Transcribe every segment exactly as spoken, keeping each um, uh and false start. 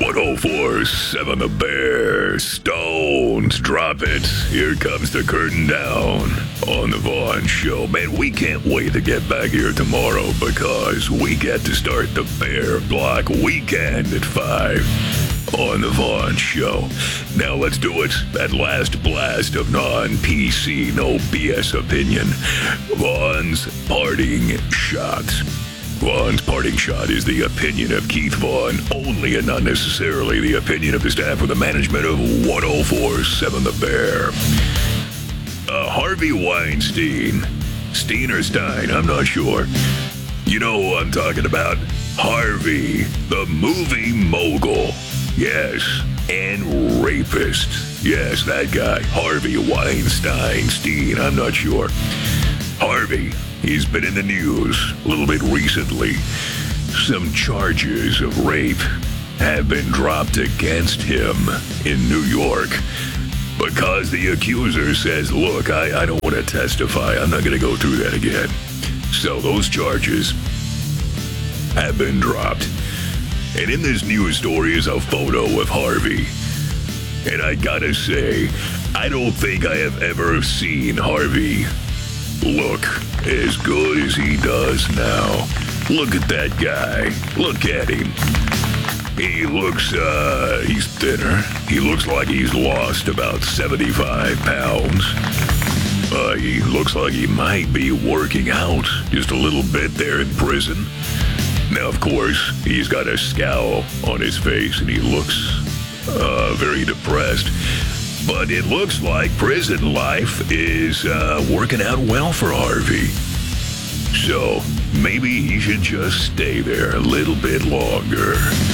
one oh four point seven The Bear. Stones, drop it. Here comes the curtain down on the Vaughn Show. Man, we can't wait to get back here tomorrow because we get to start the Bear Block Weekend at five on the Vaughn Show. Now let's do it. That last blast of non-P C, no B S opinion. Vaughn's parting shot. Vaughn's parting shot is the opinion of Keith Vaughn only, and not necessarily the opinion of the staff or the management of one oh four point seven The Bear. Uh, Harvey Weinstein. Steen or Stein, I'm not sure. You know who I'm talking about. Harvey, the movie mogul. Yes, and rapist. Yes, that guy. Harvey Weinstein. Steen, I'm not sure. Harvey, he's been in the news a little bit recently. Some charges of rape have been dropped against him in New York because the accuser says, look, I, I don't want to testify. I'm not going to go through that again. So those charges have been dropped. And in this news story is a photo of Harvey. And I gotta say, I don't think I have ever seen Harvey look as good as he does now. Look at that guy. Look at him. He looks, uh, he's thinner. He looks like he's lost about seventy-five pounds. Uh, he looks like he might be working out just a little bit there in prison. Now, of course, he's got a scowl on his face and he looks, uh, very depressed. But it looks like prison life is uh, working out well for Harvey. So maybe he should just stay there a little bit longer.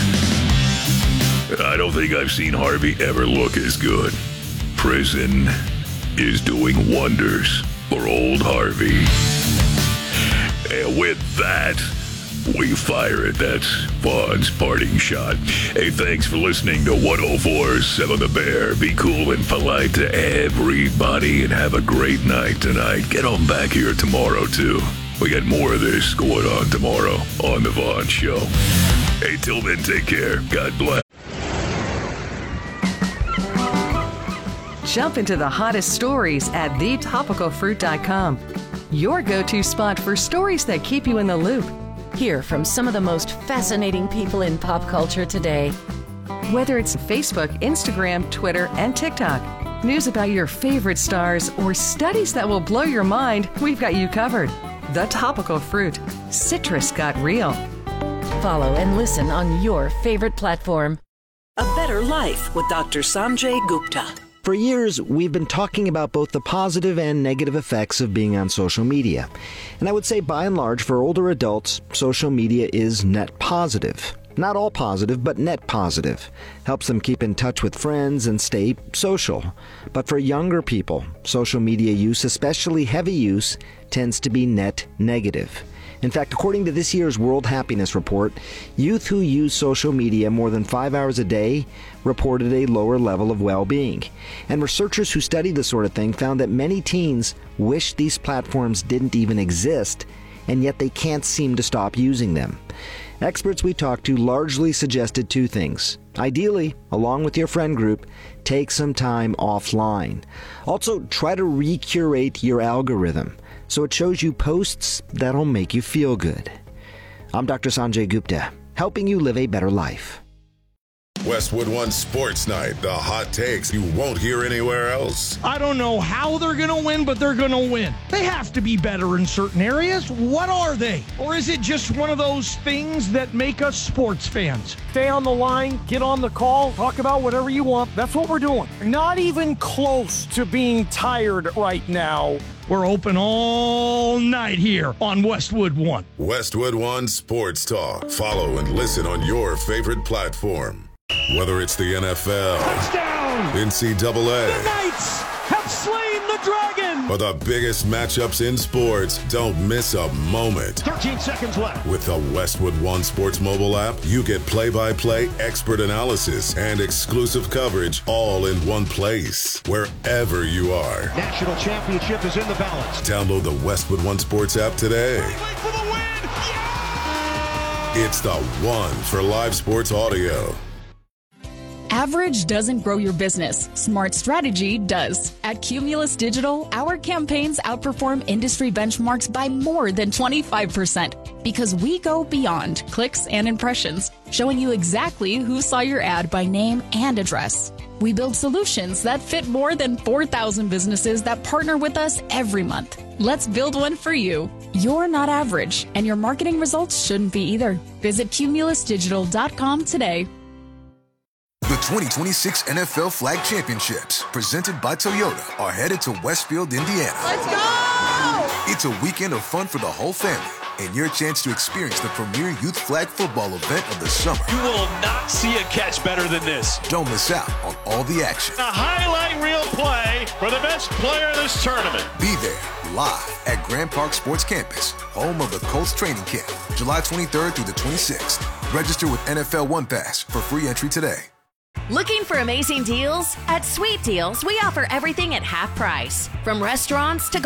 I don't think I've seen Harvey ever look as good. Prison is doing wonders for old Harvey. And with that, we fire it. That's Vaughn's parting shot. Hey, thanks for listening to one oh four point seven The Bear. Be cool and polite to everybody and have a great night tonight. Get on back here tomorrow, too. We got more of this going on tomorrow on The Vaughn Show. Hey, till then, take care. God bless. Jump into the hottest stories at the topical fruit dot com. Your go-to spot for stories that keep you in the loop. Hear from some of the most fascinating people in pop culture today. Whether it's Facebook, Instagram, Twitter, and TikTok, news about your favorite stars, or studies that will blow your mind, we've got you covered. The Topical Fruit. Citrus got real. Follow and listen on your favorite platform. A Better Life with Doctor Sanjay Gupta. For years, we've been talking about both the positive and negative effects of being on social media. And I would say, by and large, for older adults, social media is net positive. Not all positive, but net positive. Helps them keep in touch with friends and stay social. But for younger people, social media use, especially heavy use, tends to be net negative. In fact, according to this year's World Happiness Report, youth who use social media more than five hours a day reported a lower level of well-being. And researchers who study this sort of thing found that many teens wish these platforms didn't even exist, and yet they can't seem to stop using them. Experts we talked to largely suggested two things. Ideally, along with your friend group, take some time offline. Also, try to recurate your algorithm so it shows you posts that'll make you feel good. I'm Doctor Sanjay Gupta, helping you live a better life. Westwood One Sports Night, the hot takes you won't hear anywhere else. I don't know how they're going to win, but they're going to win. They have to be better in certain areas. What are they? Or is it just one of those things that make us sports fans? Stay on the line, get on the call, talk about whatever you want. That's what we're doing. Not even close to being tired right now. We're open all night here on Westwood One. Westwood One Sports Talk. Follow and listen on your favorite platform. Whether it's the N F L, touchdown, N C double A, the Knights have slain the dragon, or the biggest matchups in sports, don't miss a moment. thirteen seconds left. With the Westwood One Sports mobile app, you get play-by-play, expert analysis, and exclusive coverage all in one place, wherever you are. National championship is in the balance. Download the Westwood One Sports app today. For the win. Yeah! It's the one for live sports audio. Average doesn't grow your business. Smart strategy does. At Cumulus Digital, our campaigns outperform industry benchmarks by more than twenty-five percent because we go beyond clicks and impressions, showing you exactly who saw your ad by name and address. We build solutions that fit more than four thousand businesses that partner with us every month. Let's build one for you. You're not average, and your marketing results shouldn't be either. Visit cumulus digital dot com today. The twenty twenty-six N F L Flag Championships, presented by Toyota, are headed to Westfield, Indiana. Let's go! It's a weekend of fun for the whole family, and your chance to experience the premier youth flag football event of the summer. You will not see a catch better than this. Don't miss out on all the action. A highlight reel play for the best player in this tournament. Be there, live at Grand Park Sports Campus, home of the Colts training camp, July twenty-third through the twenty-sixth. Register with N F L One Pass for free entry today. Looking for amazing deals? At Sweet Deals, we offer everything at half price, from restaurants to